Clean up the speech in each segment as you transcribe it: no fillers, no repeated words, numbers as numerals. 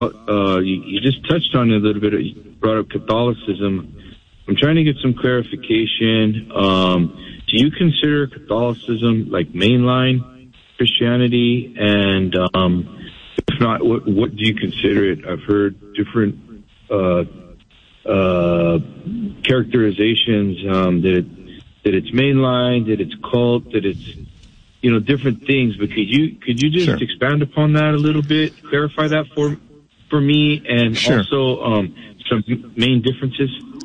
you just touched on it a little bit. You brought up Catholicism. I'm trying to get some clarification. Do you consider Catholicism like mainline Christianity? And if not, what do you consider it? I've heard different characterizations, that it's mainline, that it's cult, that it's, different things. But could you just expand upon that a little bit, clarify that for me, and also some main differences?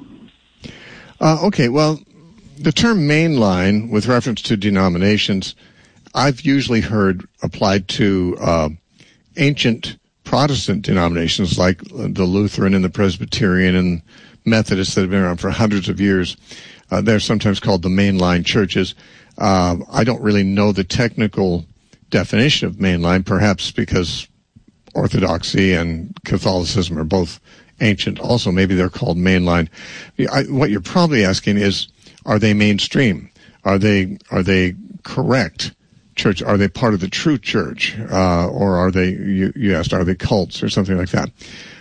Okay, well, the term mainline, with reference to denominations, I've usually heard applied to ancient Protestant denominations like the Lutheran and the Presbyterian and Methodists that have been around for hundreds of years. They're sometimes called the mainline churches. I don't really know the technical definition of mainline, perhaps because Orthodoxy and Catholicism are both ancient also. Maybe they're called mainline. What you're probably asking is, are they mainstream? Are they correct church? Are they part of the true church? Or are they, you asked, are they cults or something like that?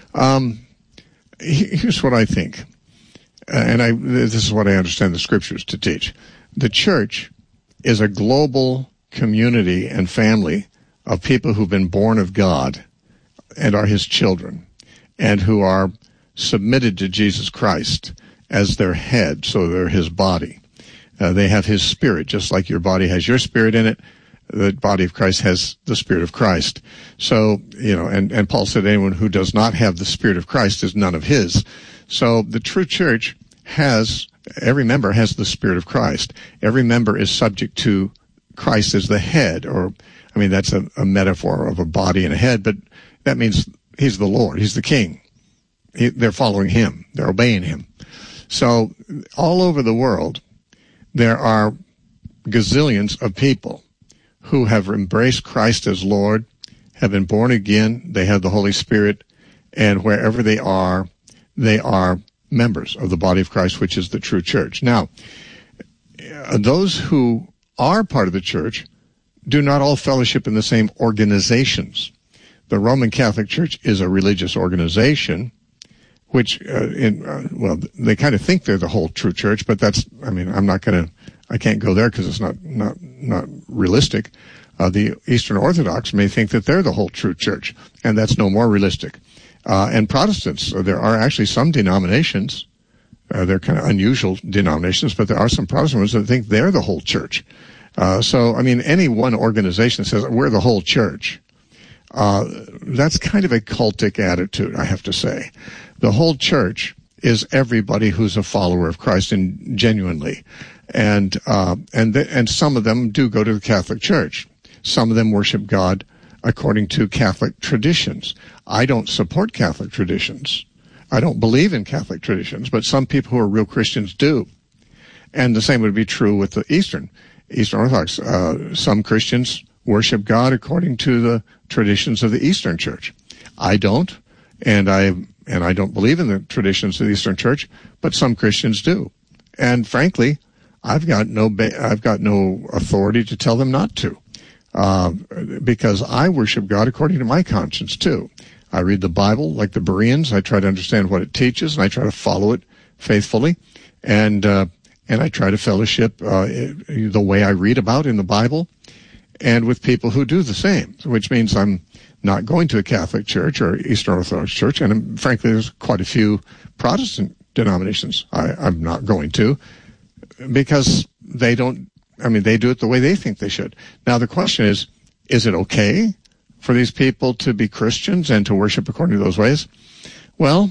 Here's what I think. This is what I understand the scriptures to teach. The church is a global community and family of people who've been born of God and are his children, and who are submitted to Jesus Christ as their head, so they're his body. They have his spirit, just like your body has your spirit in it. The body of Christ has the Spirit of Christ. So, and Paul said anyone who does not have the Spirit of Christ is none of his. So the true church every member has the Spirit of Christ. Every member is subject to Christ as the head, that's a metaphor of a body and a head, but that means he's the Lord. He's the King. They're following him. They're obeying him. So all over the world, there are gazillions of people who have embraced Christ as Lord, have been born again, they have the Holy Spirit, and wherever they are members of the body of Christ, which is the true church. Now, those who are part of the church do not all fellowship in the same organizations. The Roman Catholic Church is a religious organization, which, they kind of think they're the whole true church, but I can't go there because it's not realistic. The Eastern Orthodox may think that they're the whole true church, and that's no more realistic. And Protestants, there are actually some denominations, they're kind of unusual denominations, but there are some Protestant ones that think they're the whole church. Any one organization that says we're the whole church, that's kind of a cultic attitude, I have to say. The whole church is everybody who's a follower of Christ, and genuinely. And some of them do go to the Catholic Church. Some of them worship God according to Catholic traditions. I don't support Catholic traditions. I don't believe in Catholic traditions, but some people who are real Christians do. And the same would be true with the Eastern Orthodox. Some Christians worship God according to the traditions of the Eastern Church. I don't, and I don't believe in the traditions of the Eastern Church, but some Christians do. And frankly, I've got no authority to tell them not to, because I worship God according to my conscience too. I read the Bible like the Bereans. I try to understand what it teaches, and I try to follow it faithfully, and I try to fellowship the way I read about in the Bible, and with people who do the same. Which means I'm not going to a Catholic church or Eastern Orthodox church, and frankly, there's quite a few Protestant denominations I'm not going to, because they do it the way they think they should. Now, the question is it okay for these people to be Christians and to worship according to those ways? Well,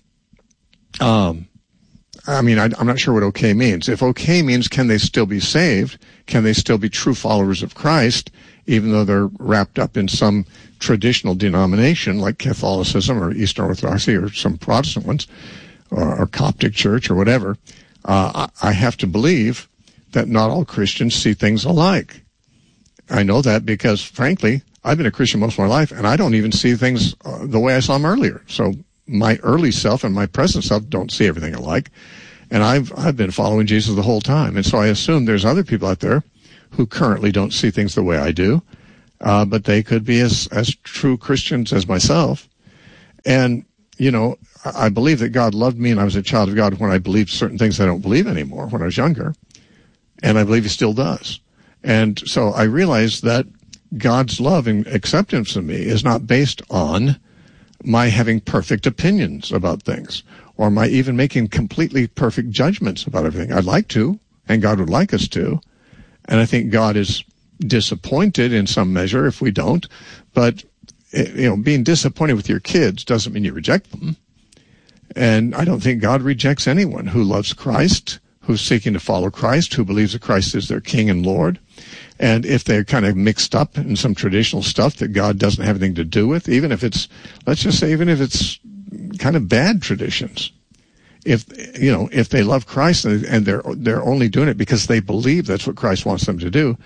I'm not sure what okay means. If okay means, can they still be saved? Can they still be true followers of Christ, even though they're wrapped up in some traditional denomination like Catholicism or Eastern Orthodoxy or some Protestant ones, or Coptic Church or whatever? I have to believe that not all Christians see things alike. I know that because, frankly, I've been a Christian most of my life, and I don't even see things the way I saw them earlier. So my early self and my present self don't see everything alike. And I've been following Jesus the whole time. And so I assume there's other people out there who currently don't see things the way I do, but they could be as true Christians as myself. And, you know, I believe that God loved me and I was a child of God when I believed certain things I don't believe anymore when I was younger. And I believe he still does. And so I realized that God's love and acceptance of me is not based on my having perfect opinions about things or my even making completely perfect judgments about everything. I'd like to, and God would like us to. And I think God is disappointed in some measure if we don't. But, you know, being disappointed with your kids doesn't mean you reject them. And I don't think God rejects anyone who loves Christ, who's seeking to follow Christ, who believes that Christ is their King and Lord. And if they're kind of mixed up in some traditional stuff that God doesn't have anything to do with, even if it's, let's just say, even if it's kind of bad traditions, if, you know, if they love Christ and they're only doing it because they believe that's what Christ wants them to do,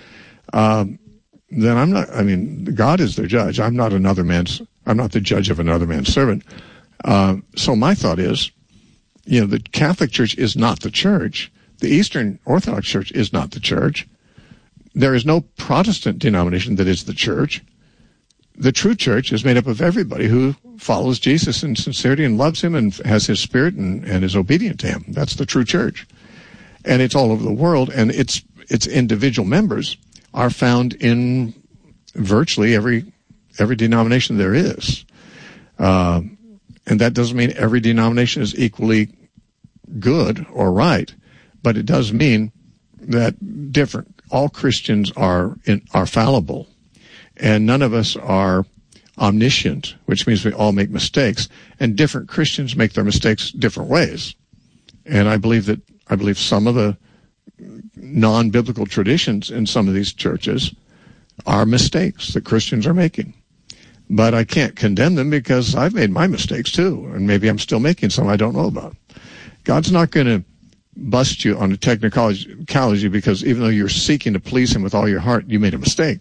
then I'm not, I mean, God is their judge. I'm not the judge of another man's servant. So my thought is, you know, the Catholic Church is not the church. The Eastern Orthodox Church is not the church. There is no Protestant denomination that is the church. The true church is made up of everybody who follows Jesus in sincerity and loves him and has his spirit and is obedient to him. That's the true church. And it's all over the world, and its individual members are found in virtually every denomination there is. And that doesn't mean every denomination is equally good or right, but it does mean that all Christians are fallible, and none of us are omniscient, which means we all make mistakes, and different Christians make their mistakes different ways. And I believe some of the non-biblical traditions in some of these churches are mistakes that Christians are making. But I can't condemn them because I've made my mistakes too, and maybe I'm still making some I don't know about. God's not going to bust you on a technicality because even though you're seeking to please him with all your heart, you made a mistake.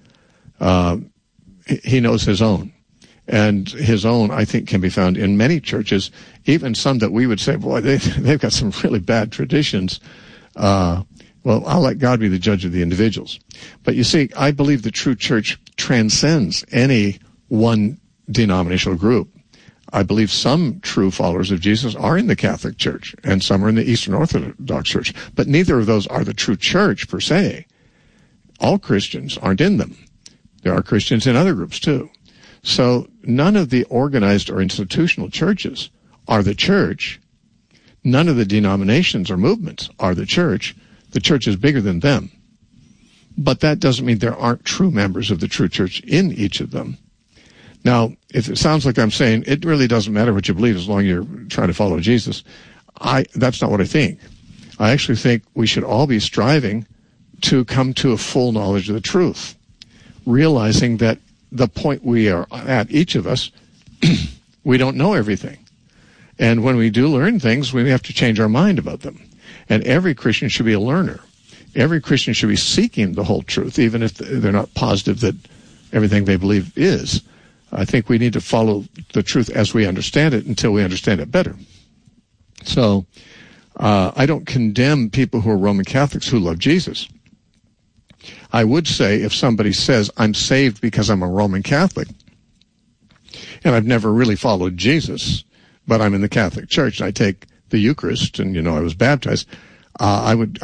He knows his own. And his own, I think, can be found in many churches, even some that we would say, boy, they've got some really bad traditions. Well, I'll let God be the judge of the individuals. But you see, I believe the true church transcends any one denominational group. I believe some true followers of Jesus are in the Catholic Church, and some are in the Eastern Orthodox Church. But neither of those are the true church, per se. All Christians aren't in them. There are Christians in other groups, too. So none of the organized or institutional churches are the church. None of the denominations or movements are the church. The church is bigger than them. But that doesn't mean there aren't true members of the true church in each of them. Now, if it sounds like I'm saying it really doesn't matter what you believe as long as you're trying to follow Jesus, that's not what I think. I actually think we should all be striving to come to a full knowledge of the truth, realizing that the point we are at, each of us, we don't know everything. And when we do learn things, we have to change our mind about them. And every Christian should be a learner. Every Christian should be seeking the whole truth, even if they're not positive that everything they believe is. I think we need to follow the truth as we understand it until we understand it better. So I don't condemn people who are Roman Catholics who love Jesus. I would say if somebody says, I'm saved because I'm a Roman Catholic, and I've never really followed Jesus, but I'm in the Catholic Church, and I take the Eucharist, and, I was baptized, I'd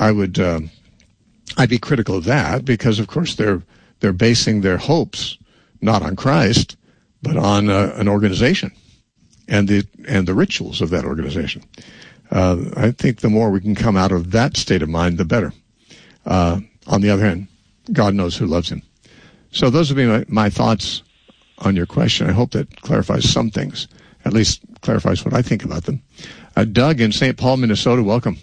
be critical of that because, of course, they're basing their hopes not on Christ, but on an organization and the rituals of that organization. I think the more we can come out of that state of mind, the better. On the other hand, God knows who loves him. So those would be my thoughts on your question. I hope that clarifies some things, at least clarifies what I think about them. Doug in St. Paul, Minnesota, welcome.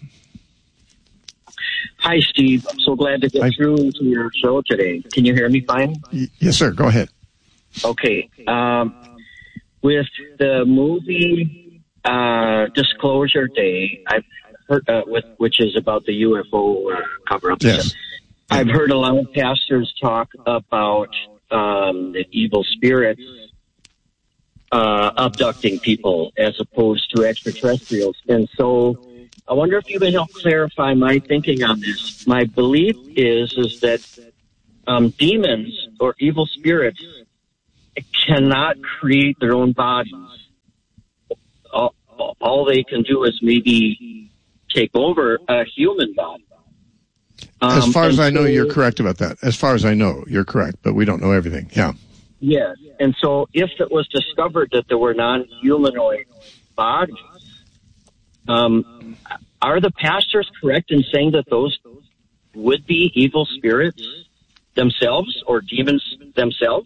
Hi, Steve. I'm so glad to get through to your show today. Can you hear me fine? Yes, sir. Go ahead. Okay. With the movie Disclosure Day, I've heard which is about the UFO cover-up. Yes. I've heard a lot of pastors talk about the evil spirits abducting people as opposed to extraterrestrials. And so I wonder if you can help clarify my thinking on this. My belief is that demons or evil spirits cannot create their own bodies. all they can do is maybe take over a human body. As far as I know, you're correct about that. As far as I know, you're correct, but we don't know everything. Yeah. Yes. And so if it was discovered that there were non-humanoid bodies, are the pastors correct in saying that those would be evil spirits themselves or demons themselves?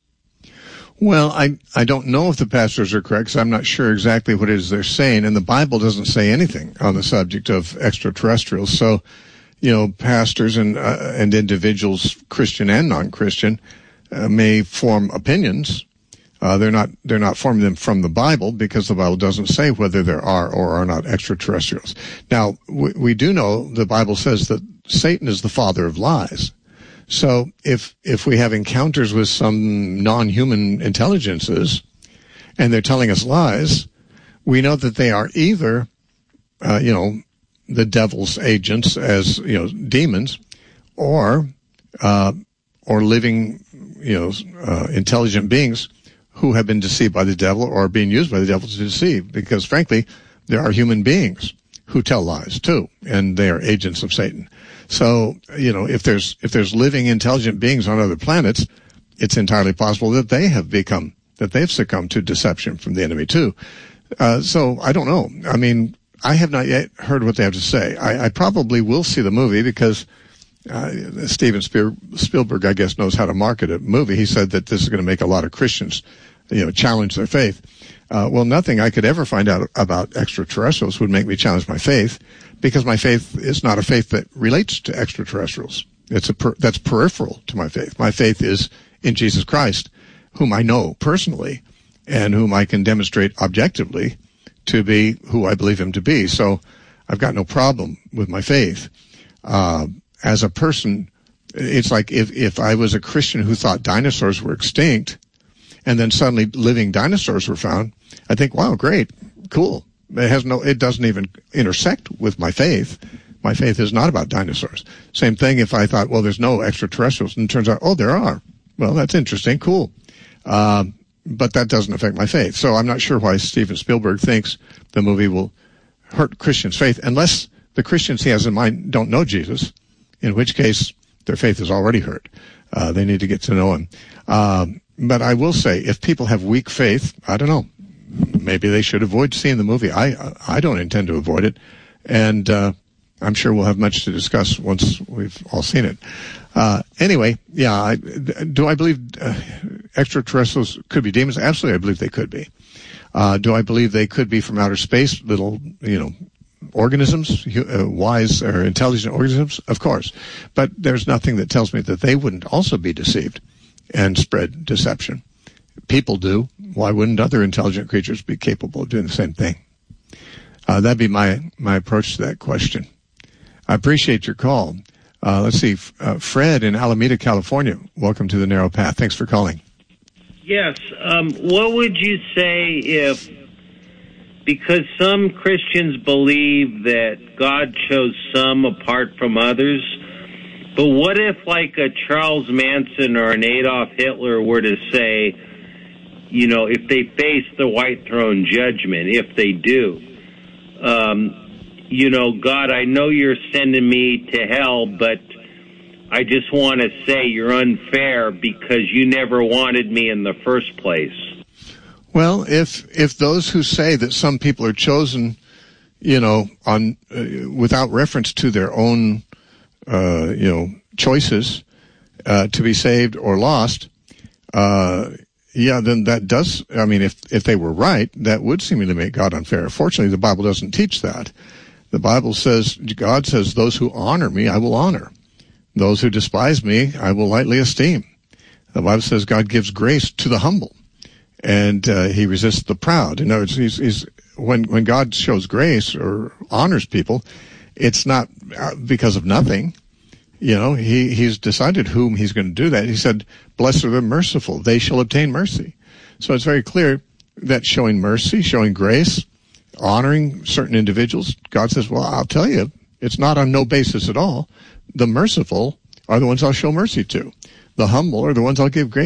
Well, I don't know if the pastors are correct, so I'm not sure exactly what it is they're saying, and the Bible doesn't say anything on the subject of extraterrestrials. So, pastors and individuals, Christian and non-Christian, may form opinions. They're not forming them from the Bible, because the Bible doesn't say whether there are or are not extraterrestrials. Now, we do know the Bible says that Satan is the father of lies. So if we have encounters with some non-human intelligences and they're telling us lies, we know that they are either, the devil's agents as, demons, or living, intelligent beings who have been deceived by the devil or are being used by the devil to deceive. Because frankly, there are human beings who tell lies too, and they are agents of Satan. So, if there's living intelligent beings on other planets, it's entirely possible that they've succumbed to deception from the enemy too. So I don't know. I mean, I have not yet heard what they have to say. I probably will see the movie because Steven Spielberg, I guess, knows how to market a movie. He said that this is going to make a lot of Christians, challenge their faith. Well, nothing I could ever find out about extraterrestrials would make me challenge my faith, because my faith is not a faith that relates to extraterrestrials. That's peripheral to my faith. My faith is in Jesus Christ, whom I know personally and whom I can demonstrate objectively to be who I believe him to be. So I've got no problem with my faith. As a person, it's like if I was a Christian who thought dinosaurs were extinct and then suddenly living dinosaurs were found, I think, wow, great, cool. It doesn't even intersect with my faith. My faith is not about dinosaurs. Same thing if I thought, well, there's no extraterrestrials, and it turns out, oh, there are. Well, that's interesting, cool. But that doesn't affect my faith. So I'm not sure why Steven Spielberg thinks the movie will hurt Christians' faith, unless the Christians he has in mind don't know Jesus, in which case their faith is already hurt. They need to get to know him. But I will say, if people have weak faith, I don't know, maybe they should avoid seeing the movie. I don't intend to avoid it. And I'm sure we'll have much to discuss once we've all seen it. Anyway, yeah, do I believe extraterrestrials could be demons? Absolutely, I believe they could be. Do I believe they could be from outer space, little, organisms, wise or intelligent organisms? Of course. But there's nothing that tells me that they wouldn't also be deceived and spread deception. People do. Why wouldn't other intelligent creatures be capable of doing the same thing? That'd be my approach to that question. I appreciate your call. Let's see. Fred in Alameda, California. Welcome to the Narrow Path. Thanks for calling. Yes. What would you say if, because some Christians believe that God chose some apart from others, but what if like a Charles Manson or an Adolf Hitler were to say, if they face the white throne judgment, if they do, God, I know you're sending me to hell, but I just want to say you're unfair because you never wanted me in the first place. Well, if those who say that some people are chosen, without reference to their own, choices, to be saved or lost, then that does, if they were right, that would seemingly make God unfair. Fortunately, the Bible doesn't teach that. The Bible says, God says, those who honor me, I will honor. Those who despise me, I will lightly esteem. The Bible says God gives grace to the humble, and he resists the proud. In other words, when God shows grace or honors people, it's not because of nothing. He's decided whom he's going to do that. He said, blessed are the merciful, they shall obtain mercy. So it's very clear that showing mercy, showing grace, honoring certain individuals, God says, well, I'll tell you, it's not on no basis at all. The merciful are the ones I'll show mercy to. The humble are the ones I'll give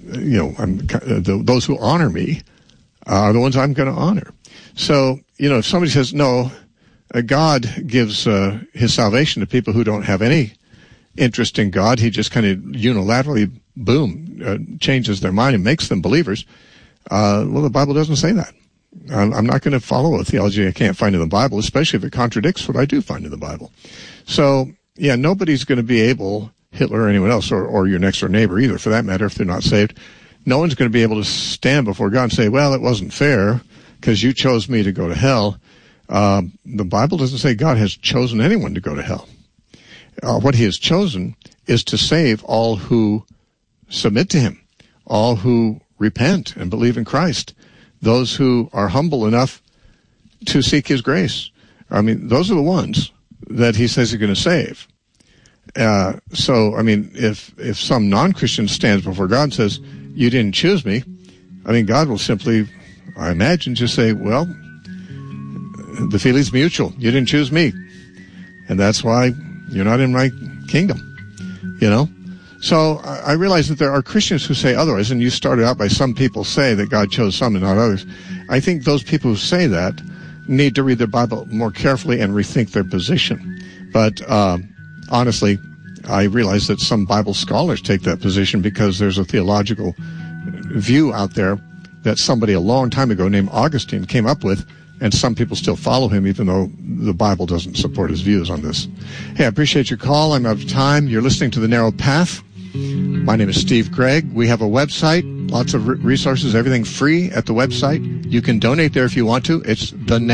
those who honor me are the ones I'm going to honor. So, if somebody says, no, God gives his salvation to people who don't have any interest in God, he just kind of unilaterally, boom, changes their mind and makes them believers. Well, the Bible doesn't say that. I'm not going to follow a theology I can't find in the Bible, especially if it contradicts what I do find in the Bible. So, yeah, nobody's going to be able, Hitler or anyone else, or your next door neighbor either, for that matter, if they're not saved, no one's going to be able to stand before God and say, well, it wasn't fair because you chose me to go to hell. The Bible doesn't say God has chosen anyone to go to hell. What he has chosen is to save all who submit to him, all who repent and believe in Christ, those who are humble enough to seek his grace. I mean, those are the ones that he says he's going to save. So, I mean, if some non-Christian stands before God and says, you didn't choose me, I mean, God will simply, I imagine, just say, well, the feeling's mutual. You didn't choose me. And that's why you're not in my kingdom, So I realize that there are Christians who say otherwise, and you started out by some people say that God chose some and not others. I think those people who say that need to read their Bible more carefully and rethink their position. But honestly, I realize that some Bible scholars take that position because there's a theological view out there that somebody a long time ago named Augustine came up with, and some people still follow him even though the Bible doesn't support his views on this. Hey, I appreciate your call. I'm out of time. You're listening to The Narrow Path. My name is Steve Gregg. We have a website, lots of resources, everything free at the website. You can donate there if you want to. It's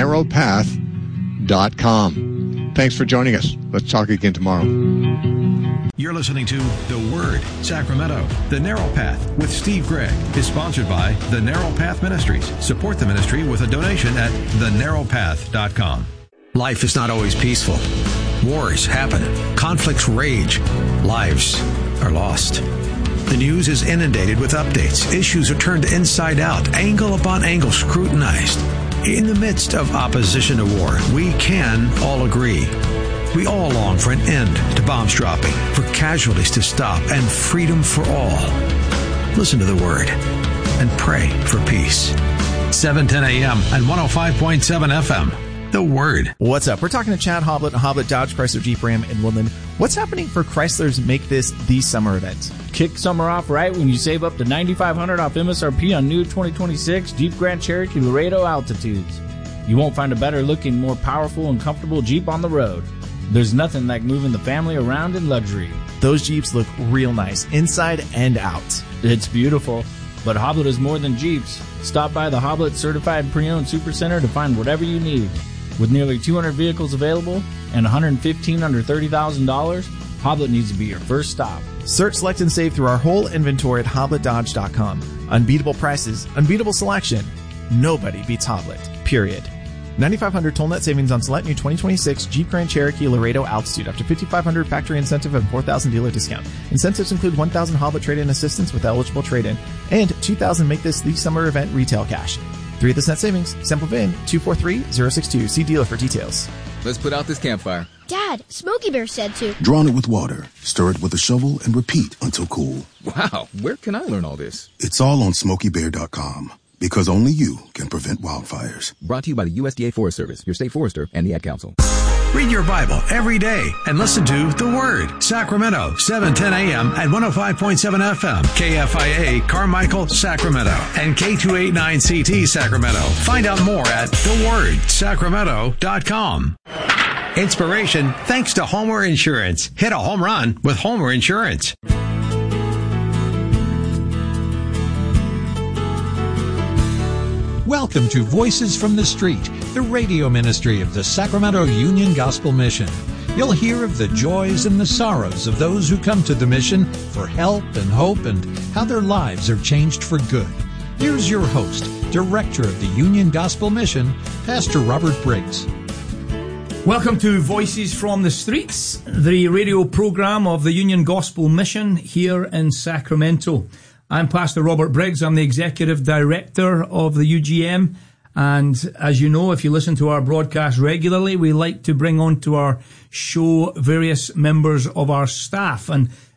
thenarrowpath.com. Thanks for joining us. Let's talk again tomorrow. You're listening to The Word, Sacramento. The Narrow Path with Steve Gregg is sponsored by The Narrow Path Ministries. Support the ministry with a donation at thenarrowpath.com. Life is not always peaceful. Wars happen. Conflicts rage. Lives are lost. The news is inundated with updates. Issues are turned inside out, angle upon angle scrutinized. In the midst of opposition to war, we can all agree. We all long for an end to bombs dropping, for casualties to stop, and freedom for all. Listen to the Word and pray for peace. 7:10 a.m. and 105.7 FM. The Word. What's up? We're talking to Chad Hoblet, Hoblet Dodge Chrysler Jeep Ram in Woodland. What's happening for Chrysler's Make This the Summer event? Kick summer off right when you save up to $9,500 off MSRP on new 2026 Jeep Grand Cherokee Laredo Altitudes. You won't find a better looking, more powerful and comfortable Jeep on the road. There's nothing like moving the family around in luxury. Those Jeeps look real nice, inside and out. It's beautiful, but Hoblet is more than Jeeps. Stop by the Hoblet Certified Pre-Owned Supercenter to find whatever you need. With nearly 200 vehicles available and 115 under $30,000, Hoblet needs to be your first stop. Search, select, and save through our whole inventory at HobletDodge.com. Unbeatable prices, unbeatable selection. Nobody beats Hoblet, period. $9,500 toll net savings on select new 2026 Jeep Grand Cherokee Laredo Altitude after $5,500 factory incentive and $4,000 dealer discount. Incentives include $1,000 Hoblet trade-in assistance with eligible trade-in and $2,000 Make This the Summer event retail cash. 3 of this net savings. Sample VIN 243062. See dealer for details. Let's put out this campfire. Dad, Smokey Bear said to. Drown it with water, stir it with a shovel, and repeat until cool. Wow, where can I learn all this? It's all on SmokeyBear.com. Because only you can prevent wildfires. Brought to you by the USDA Forest Service, your state forester, and the Ad Council. Read your Bible every day and listen to The Word. Sacramento, 7:10 a.m. at 105.7 FM. KFIA, Carmichael, Sacramento. And K289CT, Sacramento. Find out more at thewordsacramento.com. Inspiration thanks to Homer Insurance. Hit a home run with Homer Insurance. Welcome to Voices from the Street, the radio ministry of the Sacramento Union Gospel Mission. You'll hear of the joys and the sorrows of those who come to the mission for help and hope and how their lives are changed for good. Here's your host, Director of the Union Gospel Mission, Pastor Robert Briggs. Welcome to Voices from the Streets, the radio program of the Union Gospel Mission here in Sacramento. I'm Pastor Robert Briggs. I'm the Executive Director of the UGM. And as you know, if you listen to our broadcast regularly, we like to bring onto our show various members of our staff. And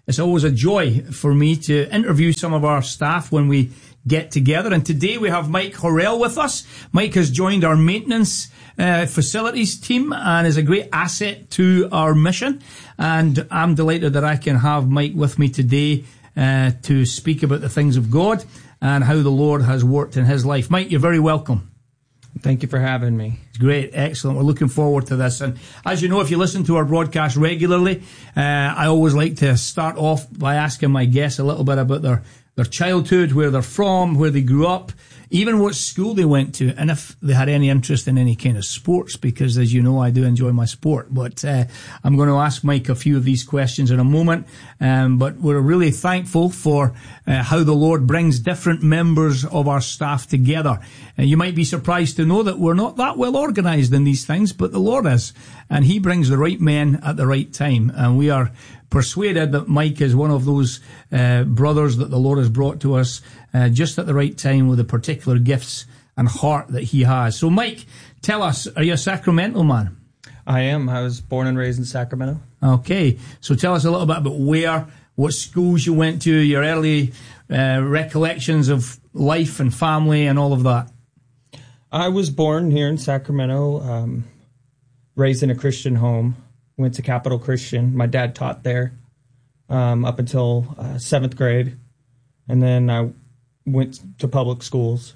It's always a joy for me to interview some of our staff when we get together. And today we have Mike Horrell with us. Mike has joined our maintenance facilities team and is a great asset to our mission. And I'm delighted that I can have Mike with me today to speak about the things of God and how the Lord has worked in his life. Mike, you're very welcome. Thank you for having me. It's great. Excellent. We're looking forward to this. And as you know, if you listen to our broadcast regularly, I always like to start off by asking my guests a little bit about their childhood, where they're from, where they grew up, even what school they went to, and if they had any interest in any kind of sports, because as you know, I do enjoy my sport. But I'm going to ask Mike a few of these questions in a moment. But we're really thankful for how the Lord brings different members of our staff together. You might be surprised to know that we're not that well organized in these things, but the Lord is. And he brings the right men at the right time. And we are persuaded that Mike is one of those brothers that the Lord has brought to us just at the right time with the particular gifts and heart that he has. So Mike, tell us, are you a Sacramento man? I am. I was born and raised in Sacramento. Okay, so tell us a little bit about what schools you went to, your early recollections of life and family and all of that. I was born here in Sacramento, raised in a Christian home. Went to Capital Christian. My dad taught there up until 7th grade. And then I went to public schools,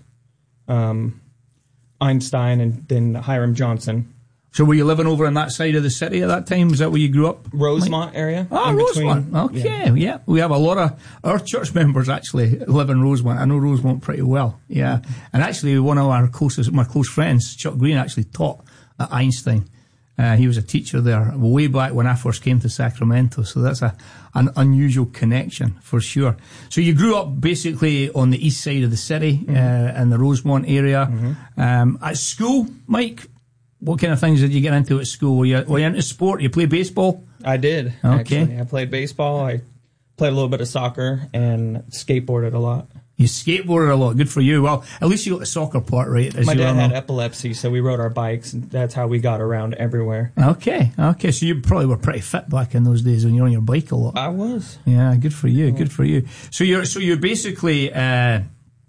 Einstein and then Hiram Johnson. So were you living over on that side of the city at that time? Is that where you grew up? Rosemont area. Oh, Rosemont. Okay, yeah. We have a lot of our church members actually live in Rosemont. I know Rosemont pretty well. Yeah. And actually one of my close friends, Chuck Green, actually taught at Einstein. He was a teacher there way back when I first came to Sacramento. So that's an unusual connection for sure. So you grew up basically on the east side of the city, in the Rosemont area. Mm-hmm. At school, Mike, what kind of things did you get into at school? Were you into sport? You play baseball? I did, okay. Actually. I played baseball. I played a little bit of soccer and skateboarded a lot. You skateboarded a lot. Good for you. Well, at least you got the soccer part right. My dad had epilepsy, so we rode our bikes, and that's how we got around everywhere. Okay. So you probably were pretty fit back in those days when you were on your bike a lot. I was. Yeah, good for you. Good for you. So you basically are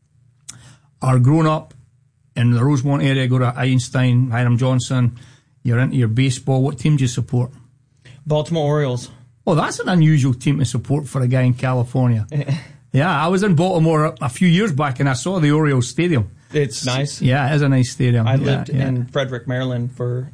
grown up in the Rosemont area. Go to Einstein, Hiram Johnson. You're into your baseball. What team do you support? Baltimore Orioles. Oh, that's an unusual team to support for a guy in California. Yeah, I was in Baltimore a few years back and I saw the Orioles Stadium. It's nice. Yeah, it is a nice stadium. I lived in Frederick, Maryland for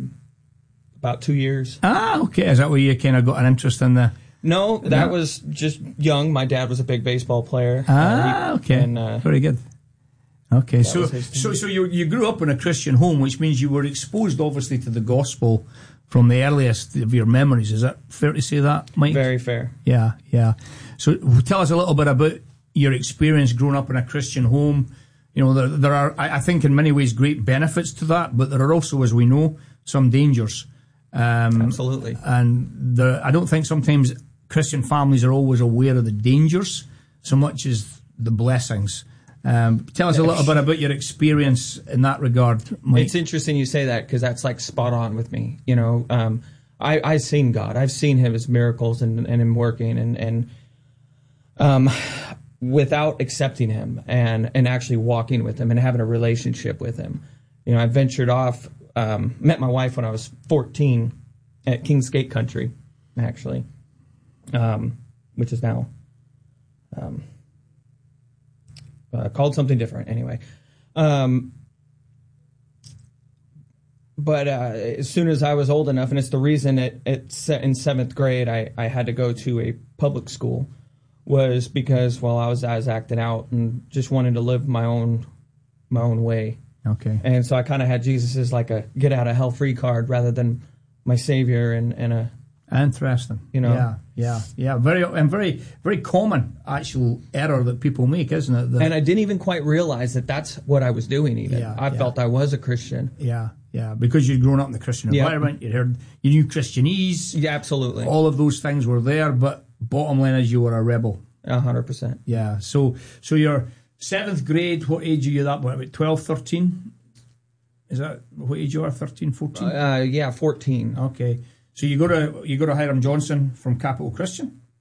about 2 years. Ah, okay. Is that where you kind of got an interest in the... No, that was just young. My dad was a big baseball player. Okay. Very good. Okay, so you grew up in a Christian home, which means you were exposed, obviously, to the gospel from the earliest of your memories. Is that fair to say that, Mike? Very fair. Yeah. So tell us a little bit about your experience growing up in a Christian home. You know, there are, I think, in many ways, great benefits to that, but there are also, as we know, some dangers. Absolutely. And I don't think sometimes Christian families are always aware of the dangers so much as the blessings. Tell us a little bit about your experience in that regard, Mike. It's interesting you say that because that's like spot on with me. You know, I've seen God. I've seen His miracles and Him working and without accepting Him and actually walking with Him and having a relationship with Him. You know, I ventured off, met my wife when I was 14 at Kings Gate Country, actually, which is now called something different anyway. But as soon as I was old enough, and it's the reason in 7th grade I had to go to a public school, was because I was acting out and just wanted to live my own way. Okay. And so I kind of had Jesus as like a get out of hell free card rather than my savior and a. Interesting. You know. Yeah. Very, very common actual error that people make, isn't it? And I didn't even quite realize that that's what I was doing. Even I felt I was a Christian. Yeah, because you'd grown up in the Christian environment, you knew Christianese. Yeah, absolutely. All of those things were there, but bottom line is you were a rebel. 100%. Yeah. So your 7th grade, what age are you that? What, about 12, 13? Is that what age you are? 13, 14? Yeah, 14. Okay. So you go to Hiram Johnson from Capital Christian?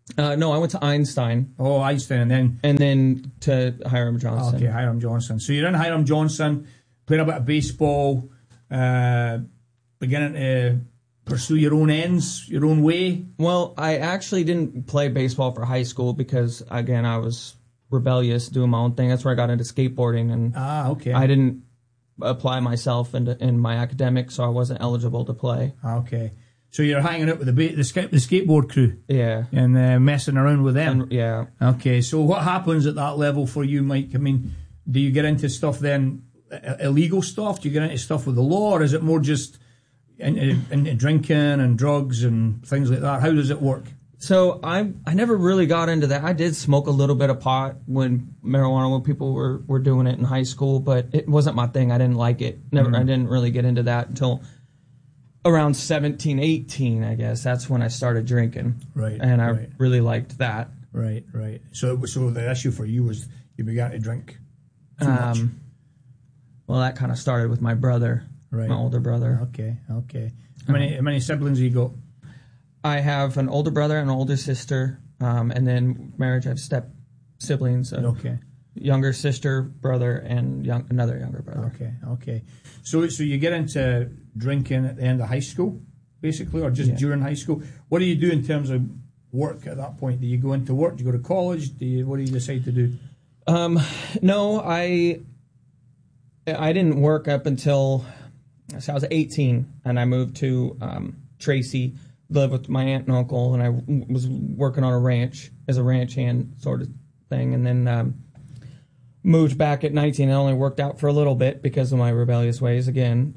No, I went to Einstein. Oh, Einstein, and then to Hiram Johnson. Okay, Hiram Johnson. So you're in Hiram Johnson, playing a bit of baseball, beginning to pursue your own ends, your own way. Well, I actually didn't play baseball for high school because, again, I was rebellious, doing my own thing. That's where I got into skateboarding, and okay. I didn't apply myself in my academics, so I wasn't eligible to play. Okay. So you're hanging out with the skateboard crew, yeah, and messing around with them, yeah. Okay, so what happens at that level for you, Mike? I mean, do you get into stuff then, illegal stuff? Do you get into stuff with the law, or is it more just into drinking and drugs and things like that? How does it work? So I never really got into that. I did smoke a little bit of pot when people were doing it in high school, but it wasn't my thing. I didn't like it. I didn't really get into that until around 17, 18, I guess. That's when I started drinking. Right. And I really liked that. Right. So the issue for you was you began to drink too much. Well, that kind of started with my brother, my older brother. Okay. How many siblings have you got? I have an older brother and an older sister, and then marriage, I have step siblings. Okay. Younger sister, brother, and another younger brother. Okay. So you get into drinking at the end of high school, basically, or just during high school. What do you do in terms of work at that point? Do you go into work? Do you go to college? What do you decide to do? No, I didn't work up until I was 18, and I moved to Tracy, lived with my aunt and uncle, and I was working on a ranch as a ranch hand sort of thing, and then moved back at 19. I only worked out for a little bit because of my rebellious ways again,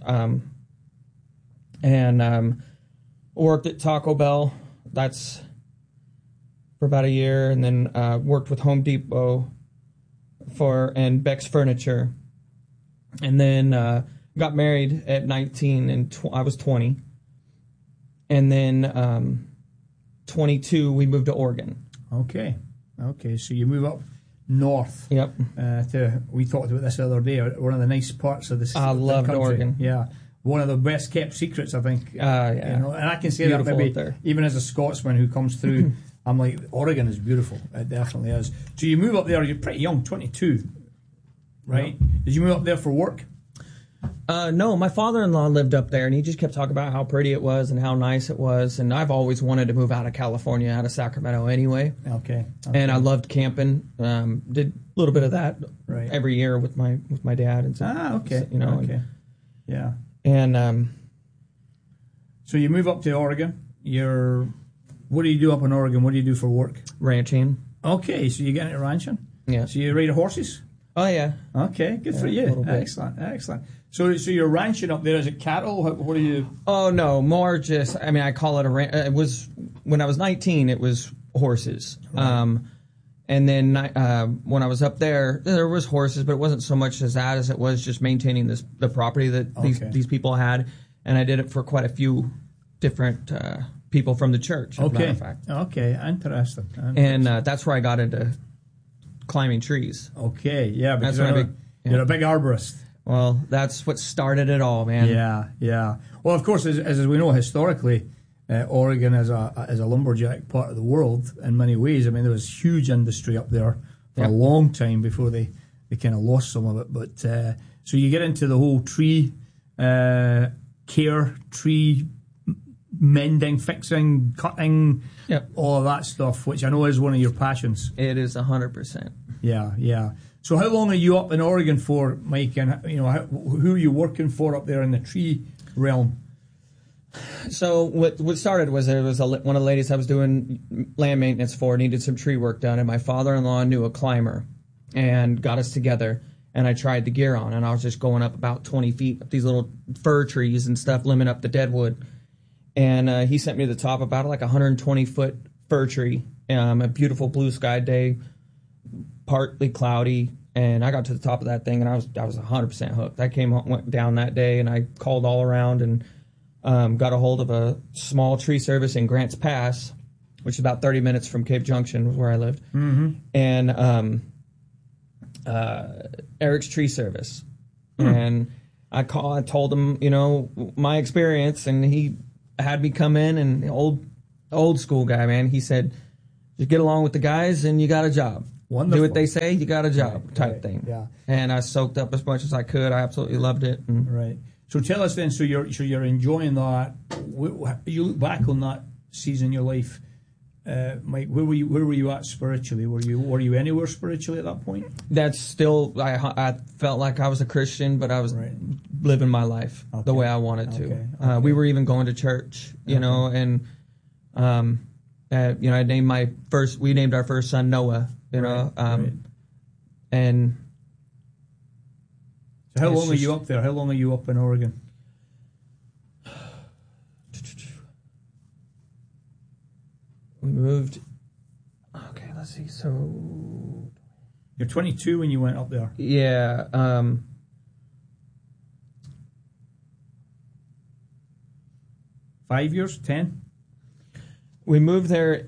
and worked at Taco Bell. That's for about a year, and then worked with Home Depot and Beck's Furniture, and then got married at 19, and I was 20. And then 22, we moved to Oregon. Okay. So you move up north. Yep. We talked about this the other day. One of the nice parts of the I loved Oregon. Yeah. One of the best kept secrets, I think. Yeah. You know, and I can say beautiful that maybe even as a Scotsman who comes through, I'm like, Oregon is beautiful. It definitely is. So you move up there. You're pretty young, 22, right? Yeah. Did you move up there for work? No, my father-in-law lived up there, and he just kept talking about how pretty it was and how nice it was. And I've always wanted to move out of California, out of Sacramento anyway. Okay. And I loved camping. Did a little bit of that every year with my dad and stuff. Okay. So, okay. Yeah. And so you move up to Oregon. What do you do up in Oregon? What do you do for work? Ranching. Okay, so you get into ranching. Yeah. So you ride horses. Oh yeah. Okay, good for you. Excellent. So you're ranching up there. Is it cattle? What do you? Oh no, more just. I mean, I call it a ranch. It was when I was 19. It was horses. Right. And then when I was up there was horses, but it wasn't so much as that as it was just maintaining the property that these people had, and I did it for quite a few different people from the church. As a matter of fact. Okay, interesting. And that's where I got into climbing trees. Okay, yeah, because you're a big arborist. Well, that's what started it all, man. Yeah. Well, of course, as we know historically, Oregon is a lumberjack part of the world in many ways. I mean, there was huge industry up there for a long time before they kind of lost some of it. But so you get into the whole tree care, tree mending, fixing, cutting, all of that stuff, which I know is one of your passions. It is 100%. Yeah. So how long are you up in Oregon for, Mike? And who are you working for up there in the tree realm? So what started was there was one of the ladies I was doing land maintenance for needed some tree work done, and my father-in-law knew a climber and got us together. And I tried the gear on, and I was just going up about 20 feet up these little fir trees and stuff, limbing up the deadwood. And he sent me to the top about like a 120-foot fir tree, a beautiful blue sky day, partly cloudy, and I got to the top of that thing, and I was 100% hooked. I went down that day, and I called all around and got a hold of a small tree service in Grants Pass, which is about 30 minutes from Cave Junction, where I lived, and Eric's Tree Service. And I told him, my experience, and he had me come in, and old school guy, man. He said, just get along with the guys and you got a job. Wonderful. Do what they say, you got a job type thing. Yeah. And I soaked up as much as I could. I absolutely loved it. Right. So tell us then, so you're enjoying that. You look back on that season in your life, Mike, where were you at spiritually? Were you anywhere spiritually at that point? That's still, I felt like I was a Christian, but I was living my life the way I wanted to. We were even going to church, you know, and you know, we named our first son Noah, you know, and so how long are you up there? How long are you up in Oregon? We moved. Okay, let's see. So you're 22 when you went up there. Yeah. 5 years? 10? We moved there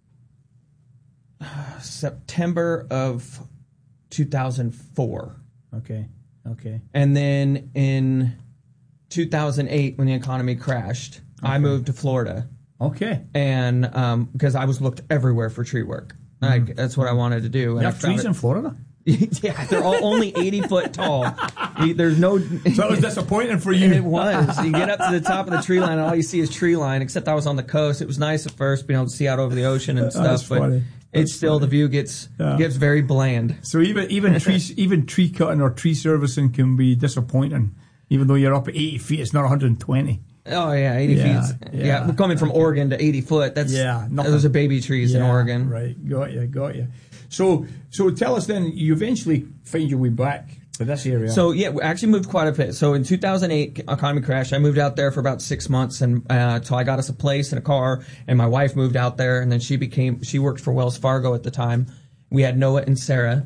September of 2004. Okay. And then in 2008, when the economy crashed, I moved to Florida. Okay. And because I was looked everywhere for tree work. That's what I wanted to do. You have trees in Florida? Yeah, they're all only 80 foot tall. There's no. So it was disappointing for you. It was. You get up to the top of the tree line, and all you see is tree line. Except I was on the coast. It was nice at first, being able to see out over the ocean and stuff. But funny. It's still the view gets very bland. So even tree cutting or tree servicing can be disappointing, even though you're up at 80 feet. It's not 120. Oh yeah, 80 feet. Yeah, coming from Oregon to 80 foot. That's those are baby trees in Oregon. Right, got you. So tell us then. You eventually find your way back to this area. So yeah, we actually moved quite a bit. So in 2008, economy crashed. I moved out there for about 6 months, and so I got us a place and a car. And my wife moved out there, and then she worked for Wells Fargo at the time. We had Noah and Sarah,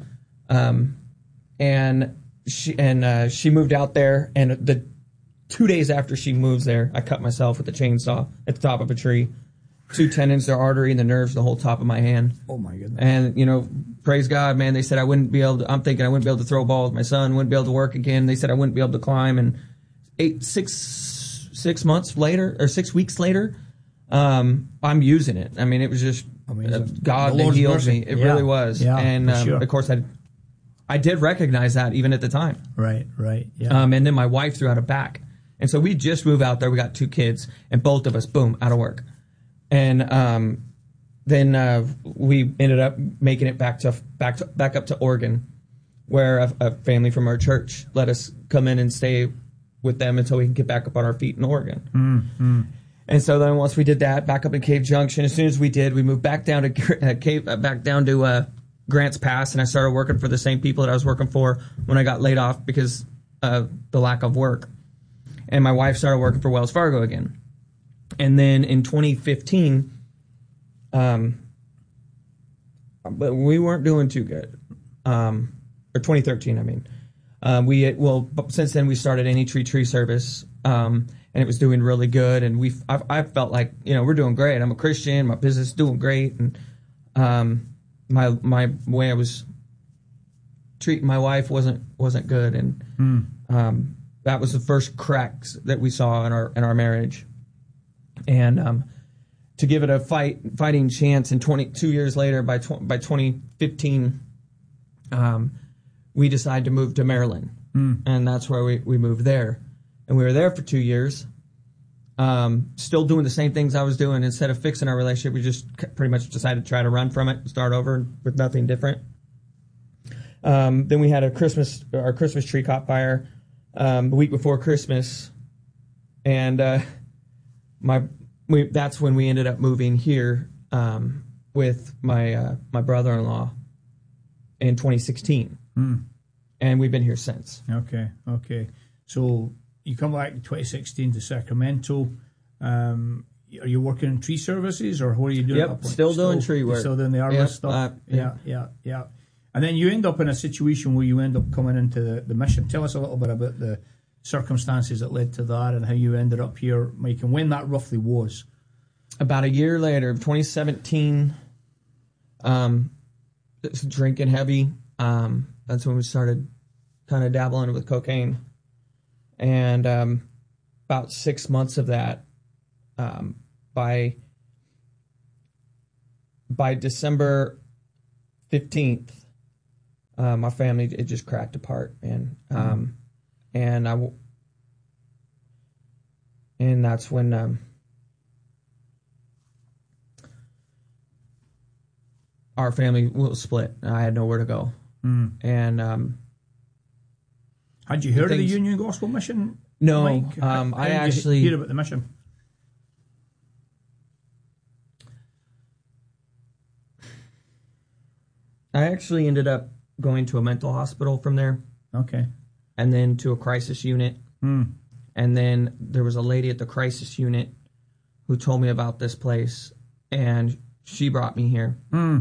and she moved out there. And the 2 days after she moves there, I cut myself with a chainsaw at the top of a tree. 2 tendons, the artery, and the nerves, the whole top of my hand. Oh my goodness! And you know, praise God, man. They said I wouldn't be able to. I'm thinking I wouldn't be able to throw balls. My son wouldn't be able to work again. They said I wouldn't be able to climb. And 6 months later, or 6 weeks later, I'm using it. I mean, it was just God that healed me. It really was. Yeah, and sure. Of course, I did recognize that even at the time. Right. Yeah. And then my wife threw out a back, and so we just moved out there. We got 2 kids, and both of us, boom, out of work. And then we ended up making it back up to Oregon, where a family from our church let us come in and stay with them until we can get back up on our feet in Oregon. Mm-hmm. And so then once we did that, back up in Cave Junction. As soon as we did, we moved back down to Grants Pass, and I started working for the same people that I was working for when I got laid off because of the lack of work. And my wife started working for Wells Fargo again. And then in 2015, but we weren't doing too good. Or 2013, I mean. Since then we started Any Tree Service, and it was doing really good. And I felt like, you know, we're doing great. I'm a Christian. My business is doing great. And my way I was treating my wife wasn't good. And that was the first cracks that we saw in our marriage. And to give it a fighting chance, and 22 years later, by 2015, we decided to move to Maryland, and that's where we moved there. And we were there for 2 years, still doing the same things I was doing. Instead of fixing our relationship, we just pretty much decided to try to run from it, start over with nothing different. Then we had our Christmas tree caught fire the week before Christmas, and that's when we ended up moving here with my brother-in-law in 2016, and we've been here since. Okay. So you come back in 2016 to Sacramento. Are you working in tree services, or what are you doing? Yep, still doing tree work. Still doing the harvest stuff. Yeah. And then you end up in a situation where you end up coming into the mission. Tell us a little bit about the circumstances that led to that and how you ended up here, Mike, and when that roughly was. About a year later, 2017, drinking heavy. That's when we started kind of dabbling with cocaine. And about 6 months of that, by by December 15th, my family, it just cracked apart, and that's when our family was split. I had nowhere to go. And had you heard of the Union Gospel Mission? No, Mike? I did actually you hear about the mission. I actually ended up going to a mental hospital from there. Okay. And then to a crisis unit. And then there was a lady at the crisis unit who told me about this place, and she brought me here.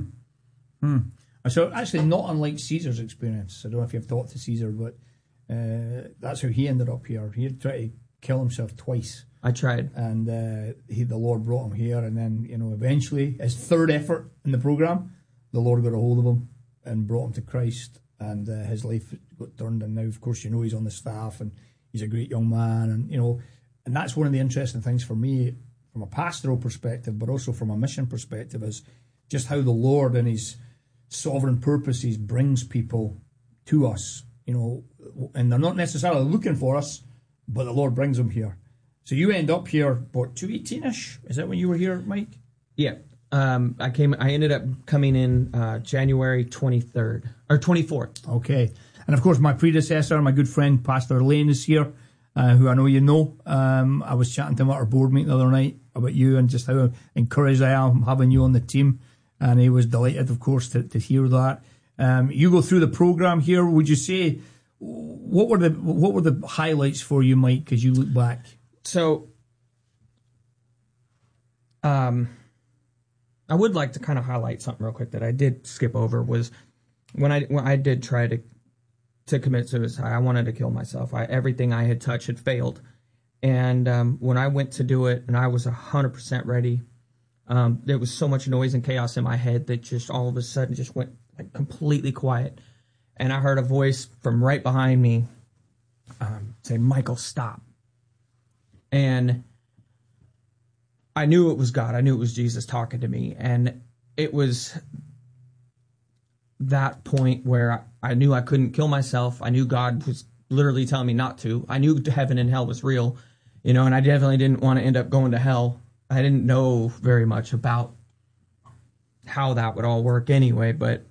So actually not unlike Caesar's experience. I don't know if you've talked to Caesar, but that's how he ended up here. He had tried to kill himself twice. I tried. And the Lord brought him here, and then, eventually, his third effort in the program, the Lord got a hold of him and brought him to Christ, and his life got turned, and now, of course, he's on the staff, and he's a great young man, and, and that's one of the interesting things for me from a pastoral perspective, but also from a mission perspective, is just how the Lord and his sovereign purposes brings people to us, and they're not necessarily looking for us, but the Lord brings them here. So you end up here, 2018-ish? Is that when you were here, Mike? Yeah. I ended up coming in January 23rd or 24th. Okay. And of course, my predecessor, my good friend, Pastor Lane, is here, who I know you know. I was chatting to him at our board meeting the other night about you and just how encouraged I am having you on the team. And he was delighted, of course, to hear that. You go through the program here. Would you say, what were the highlights for you, Mike, as you look back? So, I would like to kind of highlight something real quick that I did skip over, was when I did try to commit suicide. I wanted to kill myself. Everything I had touched had failed. And when I went to do it, and I was 100% ready, there was so much noise and chaos in my head that just all of a sudden just went like completely quiet. And I heard a voice from right behind me say, "Michael, stop." And I knew it was God. I knew it was Jesus talking to me. And it was that point where I knew I couldn't kill myself. I knew God was literally telling me not to. I knew heaven and hell was real, and I definitely didn't want to end up going to hell. I didn't know very much about how that would all work anyway, but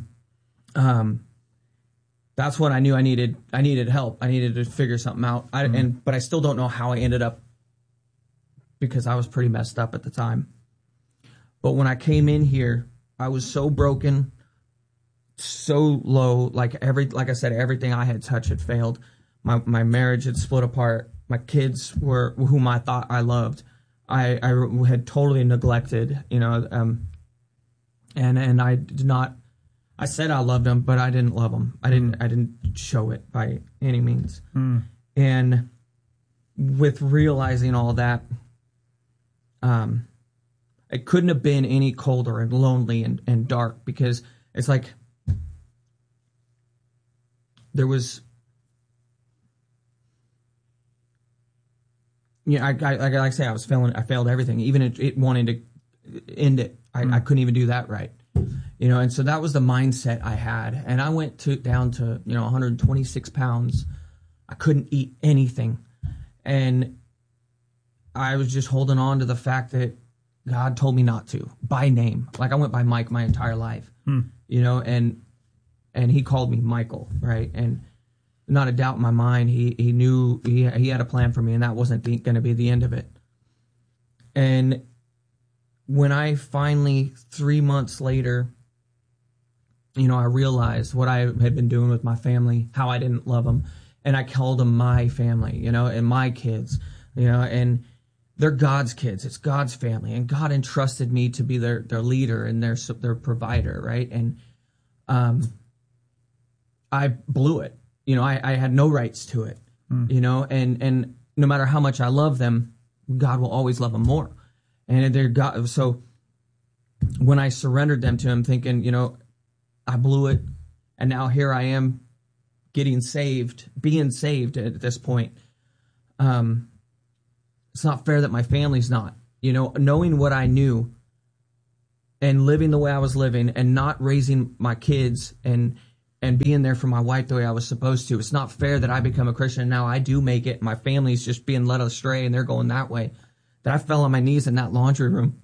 that's what I knew I needed. I needed help. I needed to figure something out. But I still don't know how I ended up, because I was pretty messed up at the time. But when I came in here, I was so broken, so low. Like I said, everything I had touched had failed. My marriage had split apart. My kids were whom I thought I loved, I had totally neglected. And I did not. I said I loved them, but I didn't love them. I didn't show it by any means. And with realizing all that, it couldn't have been any colder and lonely and dark, because it's like there was, like I say, I failed everything, even it wanting to end it. I couldn't even do that right. And so that was the mindset I had. And I went down to 126 pounds. I couldn't eat anything. And I was just holding on to the fact that God told me not to, by name. Like, I went by Mike my entire life, and he called me Michael, right? And not a doubt in my mind, he knew he had a plan for me, and that wasn't going to be the end of it. And when I finally, 3 months later, I realized what I had been doing with my family, how I didn't love them, and I called them my family, and my kids, and they're God's kids. It's God's family, and God entrusted me to be their leader and their provider, right? And I blew it. I had no rights to it, and no matter how much I love them, God will always love them more. And they're God. So when I surrendered them to Him, thinking, I blew it, and now here I am being saved at this point. It's not fair that my family's not. Knowing what I knew, and living the way I was living and not raising my kids and being there for my wife the way I was supposed to. It's not fair that I become a Christian and now I do make it. My family's just being led astray and they're going that way. That I fell on my knees in that laundry room.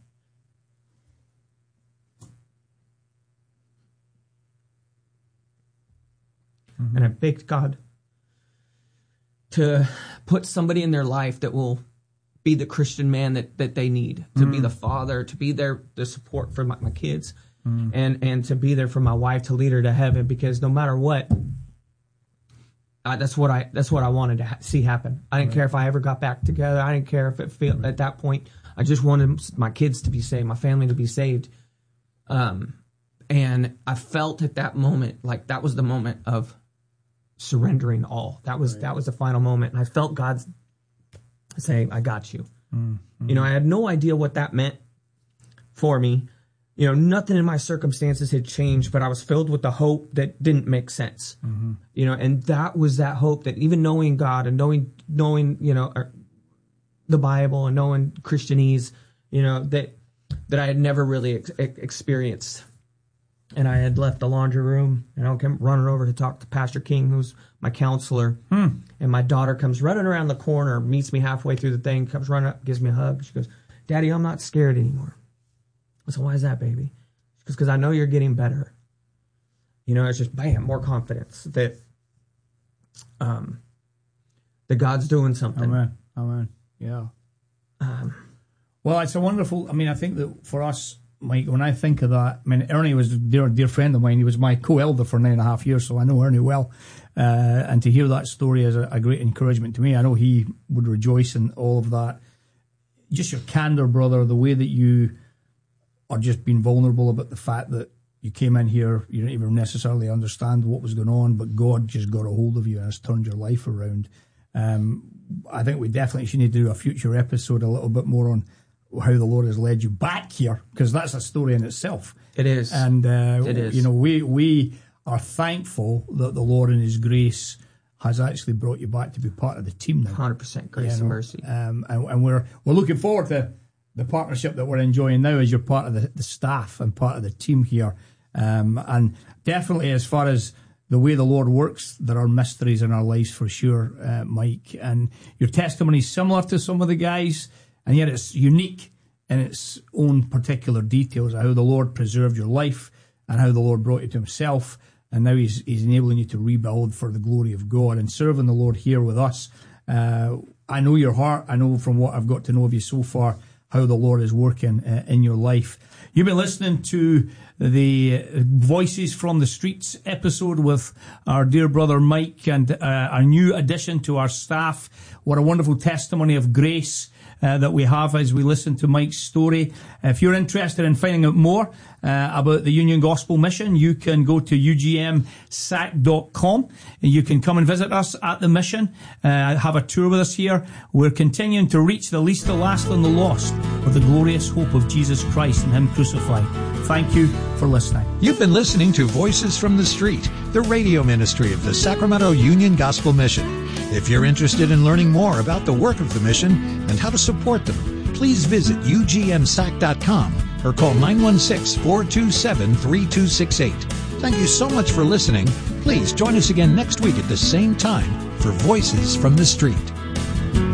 Mm-hmm. And I begged God to put somebody in their life that will be the Christian man that they need, to be the father, to be there, the support for my kids, and to be there for my wife, to lead her to heaven, because no matter what, that's what I wanted to see happen. I didn't care if I ever got back together. I didn't care if it failed at that point. I just wanted my kids to be saved, my family to be saved. And I felt at that moment, like that was the moment of surrendering all. That was the final moment. And I felt God's saying, I got you. Mm-hmm. You know, I had no idea what that meant for me. You know, nothing in my circumstances had changed, but I was filled with the hope that didn't make sense. Mm-hmm. You know, and that was that hope that even knowing God and knowing, you know, the Bible and knowing Christianese, you know, that I had never really experienced. And I had left the laundry room, and I came running over to talk to Pastor King, who's my counselor. And my daughter comes running around the corner, meets me halfway through the thing, comes running up, gives me a hug. She goes, Daddy, I'm not scared anymore. I said, why is that, baby? She goes, because I know you're getting better. You know, it's just, bam, more confidence that God's doing something. Amen. Yeah. Well, it's a wonderful, I mean, I think that for us, Mike, when I think of that, I mean, Ernie was a dear friend of mine. He was my co-elder for 9.5 years, so I know Ernie well. And to hear that story is a great encouragement to me. I know he would rejoice in all of that. Just your candor, brother, the way that you are just being vulnerable about the fact that you came in here, you didn't even necessarily understand what was going on, but God just got a hold of you and has turned your life around. I think we definitely should need to do a future episode a little bit more on how the Lord has led you back here, because that's a story in itself. It is. And, it is. You know, we are thankful that the Lord in his grace has actually brought you back to be part of the team now. 100% grace and mercy. And we're looking forward to the partnership that we're enjoying now as you're part of the staff and part of the team here. And definitely as far as the way the Lord works, there are mysteries in our lives for sure, Mike. And your testimony is similar to some of the guys, and yet it's unique in its own particular details of how the Lord preserved your life and how the Lord brought you to himself. And now he's enabling you to rebuild for the glory of God and serving the Lord here with us. I know your heart. I know from what I've got to know of you so far how the Lord is working in your life. You've been listening to the Voices from the Streets episode with our dear brother Mike and our new addition to our staff. What a wonderful testimony of grace that we have as we listen to Mike's story. If you're interested in finding out more about the Union Gospel Mission, you can go to ugmsac.com and you can come and visit us at the mission, have a tour with us here. We're continuing to reach the least, the last and the lost with the glorious hope of Jesus Christ and him crucified. Thank you for listening. You've been listening to Voices from the Street, the radio ministry of the Sacramento Union Gospel Mission. If you're interested in learning more about the work of the mission and how to support them, please visit ugmsac.com or call 916-427-3268. Thank you so much for listening. Please join us again next week at the same time for Voices from the Street.